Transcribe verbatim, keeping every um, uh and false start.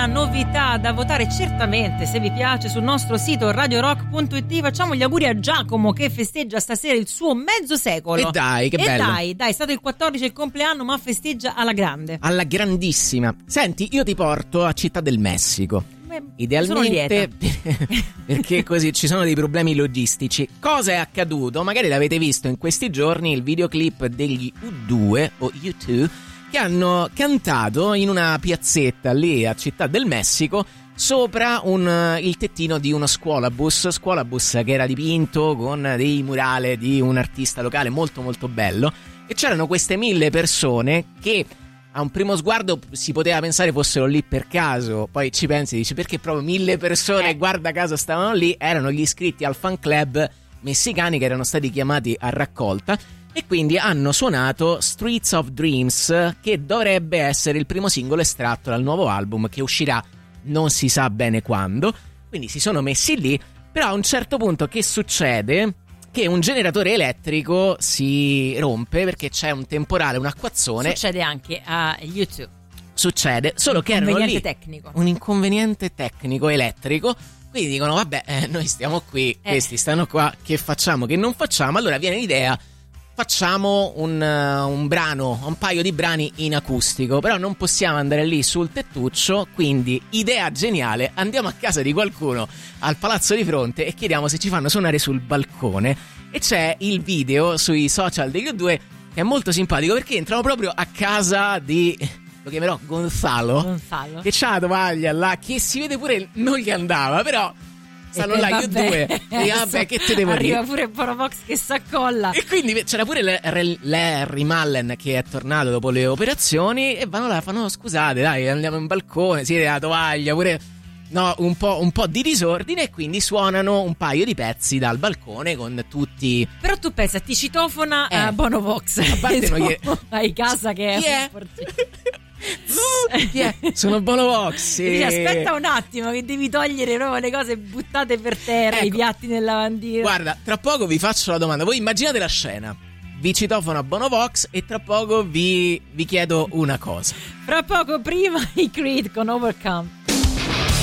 novità da votare certamente, se vi piace, sul nostro sito radio rock punto it. Facciamo gli auguri a Giacomo che festeggia stasera il suo mezzo secolo. E dai, che e bello. dai, dai, è stato il quattordici il compleanno, ma festeggia alla grande. Alla grandissima. Senti, io ti porto a Città del Messico. Beh, Idealmente perché così ci sono dei problemi logistici. Cosa è accaduto? Magari l'avete visto in questi giorni il videoclip degli U due o U due che hanno cantato in una piazzetta lì a Città del Messico sopra un, il tettino di uno scuolabus, scuolabus che era dipinto con dei murale di un artista locale molto molto bello, e c'erano queste mille persone che a un primo sguardo si poteva pensare fossero lì per caso, poi ci pensi e dici perché proprio mille persone, eh. guarda caso stavano lì, erano gli iscritti al fan club messicani che erano stati chiamati a raccolta. E quindi hanno suonato Streets of Dreams, che dovrebbe essere il primo singolo estratto dal nuovo album che uscirà non si sa bene quando. Quindi si sono messi lì, però a un certo punto che succede? Che un generatore elettrico si rompe perché c'è un temporale, un acquazzone. Succede anche a YouTube. Succede, solo che erano lì tecnico. un inconveniente tecnico elettrico. Quindi dicono vabbè, eh, noi stiamo qui, eh. questi stanno qua, che facciamo, che non facciamo? Allora viene l'idea: facciamo un, uh, un brano, un paio di brani in acustico, però non possiamo andare lì sul tettuccio, quindi idea geniale, andiamo a casa di qualcuno al palazzo di fronte e chiediamo se ci fanno suonare sul balcone. E c'è il video sui social degli U due che è molto simpatico perché entrano proprio a casa di, lo chiamerò Gonzalo, Gonzalo. che c'ha la tovaglia là, che si vede pure non gli andava, però stanno là gli U due e vabbè, che te devo arriva dire, pure Bonovox che s'accolla, e quindi c'era pure Larry Mullen che è tornato dopo le operazioni e vanno là e fanno: scusate, dai, andiamo in balcone, siete la tovaglia pure, no, un po', un po' di disordine, e quindi suonano un paio di pezzi dal balcone con tutti. Però tu pensa, ti citofona eh. a Bonovox, a parte non gli... hai casa che Chi è, è? Chi è? Sono Bonovox. Dici, aspetta un attimo che devi togliere proprio le cose buttate per terra, ecco, i piatti nel lavandino. Guarda, tra poco vi faccio la domanda. Voi immaginate la scena: vi citofono a Bonovox e tra poco vi, vi chiedo una cosa. Fra poco prima i Creed con Overcome.